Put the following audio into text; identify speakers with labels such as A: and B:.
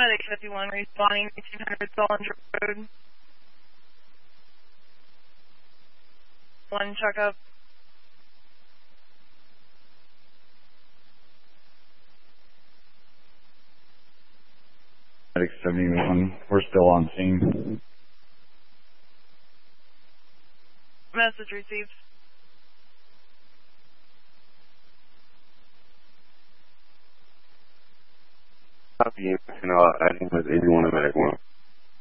A: Medic 51 responding 1800 Solinger Road. One checkup.
B: Medic 71, we're still on scene.
A: Message received.
C: Copy, and I'll add him with 81 and Medic 1.